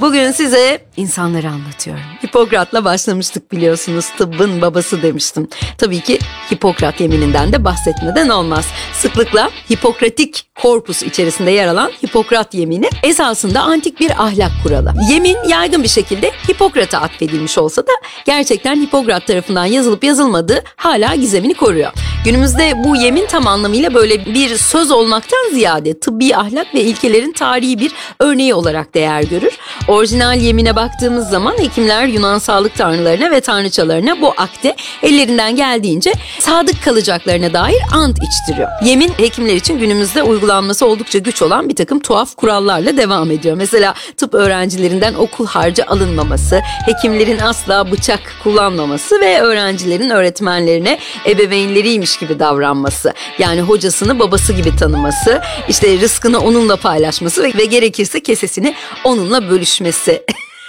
Bugün size insanları anlatıyorum. Hipokrat'la başlamıştık biliyorsunuz. Tıbbın babası demiştim. Tabii ki Hipokrat yemininden de bahsetmeden olmaz. Sıklıkla Hipokratik korpus içerisinde yer alan Hipokrat yemini esasında antik bir ahlak kuralı. Yemin yaygın bir şekilde Hipokrat'a atfedilmiş olsa da gerçekten Hipokrat tarafından yazılıp yazılmadığı hala gizemini koruyor. Günümüzde bu yemin tam anlamıyla böyle bir söz olmaktan ziyade tıbbi ahlak ve ilkelerin tarihi bir örneği olarak değer görür. Orijinal yemine baktığımız zaman hekimler Yunan sağlık tanrılarına ve tanrıçalarına bu akde ellerinden geldiğince sadık kalacaklarına dair ant içtiriyor. Yemin hekimler için günümüzde uygulanması oldukça güç olan bir takım tuhaf kurallarla devam ediyor. Mesela tıp öğrencilerinden okul harcı alınmaması, hekimlerin asla bıçak kullanmaması ve öğrencilerin öğretmenlerine ebeveynleriymiş gibi davranması. Yani hocasını babası gibi tanıması, işte rızkını onunla paylaşması ve gerekirse kesesini onunla bölüşmesi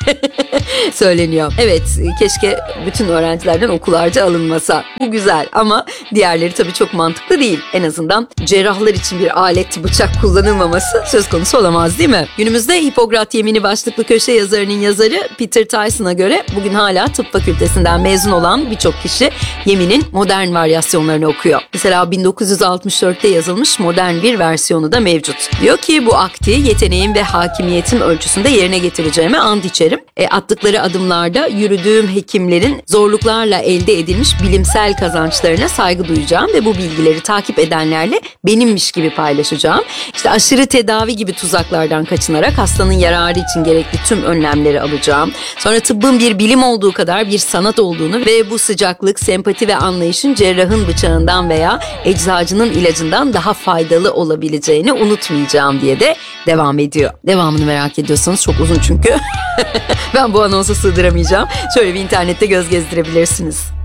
söyleniyor. Evet, keşke bütün öğrencilerden okul harcı alınmasa. Bu güzel ama diğerleri tabii çok mantıklı değil. En azından cerrahlar için bir alet, bıçak kullanılmaması söz konusu olamaz değil mi? Günümüzde Hipokrat Yemini başlıklı köşe yazarının yazarı Peter Tyson'a göre bugün hala tıp fakültesinden mezun olan birçok kişi yeminin modern varyasyonlarını okuyor. Mesela 1964'te yazılmış modern bir versiyonu da mevcut. Diyor ki bu akti yeteneğim ve hakimiyetim ölçüsünde yerine getireceğime ant içerim. Attıkları adımlarda yürüdüğüm hekimlerin zorluklarla elde edilmiş bilimsel kazançlarına saygı duyacağım ve bu bilgileri takip edenlerle benimmiş gibi paylaşacağım. İşte aşırı tedavi gibi tuzaklardan kaçınarak hastanın yararı için gerekli tüm önlemleri alacağım. Sonra tıbbın bir bilim olduğu kadar bir sanat olduğunu ve bu sıcaklık, sempati ve anlayışın cerrahın bıçağından veya eczacının ilacından daha faydalı olabileceğini unutmayacağım diye de devam ediyor. Devamını merak ediyorsanız çok uzun çünkü. Ben bu anonsa sığdıramayacağım. Şöyle bir internette göz gezdirebilirsiniz.